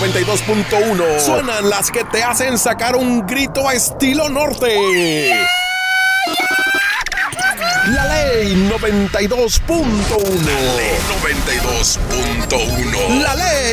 92.1. Suenan las que te hacen sacar un grito a estilo norte. La Ley 92.1. La Ley 92.1. La Ley